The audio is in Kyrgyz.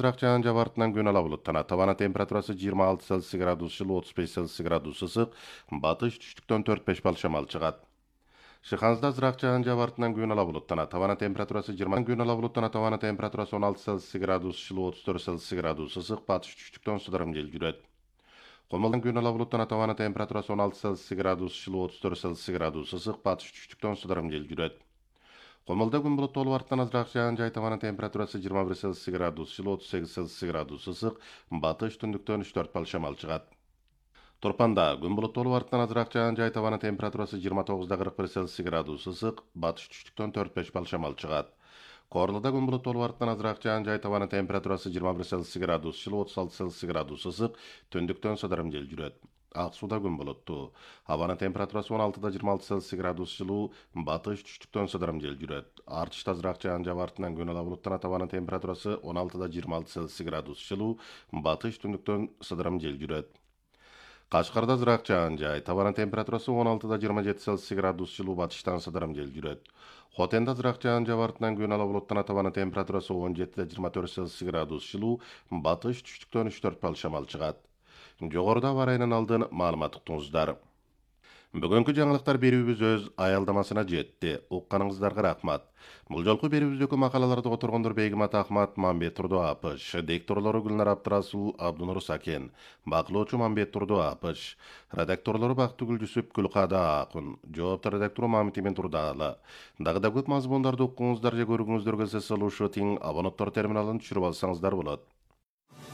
азыраак жаан-жаап артынан күн ала булуттанат. Табана температурасы 26 Цельсий градус жылы, 35 Цельсий градус ысык. Батыш түштүктөн 4-5 балл шамал чыгат. Шыханзда азыраак жаан-жаап артынан күн ала булуттанат. Табана температурасы 20 күн ала булуттанат. Табана температурасы 16 Цельсий градус жылы, 34 Цельсий градус ысык. Батыш түштүктөн сыдырым жел жүрөт. Комулдан күн ала булуттанат. Табана температурасы 16 Цельсий градус жылы, 34 Цельсий градус ысык. Батыш түштүктөн сыдырым жел жүрөт. Комулда күн булуттуу болуп артынан азыраак жаан-жай. Табана температурасы 21 Цельсий градус жылы, 38 Цельсий градус ысык. Батыш түндүктөн 3-4 балл шамал чыгат. Турпанда күн булуттуу болуп артынан азыраак жаан-жай. Табана температурасы 29 41 Цельсий градус ысык. Батыш түштүктөн 4-5 балл шамал чыгат. Корлуда күн булуттуу болуп артынан азыраак жаан-жай. Табана температурасы 21 Цельсий градус жылы, 36 Цельсий градус ысык. Түндүктөн сыдырым жел жүрөт. Ак сууда күн булуттуу. Абана температурасы 16-26 Цельсий градус жылуу, батыш түштүктөн сыдырым жел жүрөт. Артышта азыраак жаан-жаап артынан күн ала булуттанат. Абана температурасы 16-26 Цельсий градус жылуу, батыш түндүктөн сыдырым жел жүрөт. Кашкарда азыраак жаан-жай. Табана температурасы 16-27 Цельсий градус жылуу, батыштан сыдырым жел жүрөт. Хотенде азыраак жаан-жаап артынан күн ала булуттанат. Табана температурасы 17-24 Цельсий градус жылуу, батыш түштүктөн 3-4 балл шамал чыгат. Жогоруда аба ырайынан алдын маалымат уктуңуздар. Бүгүнкү жаңылыктар берүүбүз өз аялдамасына жетти. Укканыңыздарга рахмат. Бул жолку берүүбүздөгү макалаларды которгондор Бегимат Ахмат, Мамбет Турду Апыш, дикторлору Гүлнар Абдрасул, Абдунур Сакен, бакылоочу Мамбет Турду Апыш, редакторлору Бактыгүл Жүсүп, Гүлкада Акун, жоопту редактору Мамит Имен Турдаалы. Дагы да көп мазмундарды уккуңуздар же көргүңүздөр келсе, салышы тиң абоненттор терминалын түшүрүп алсаңыздар болот.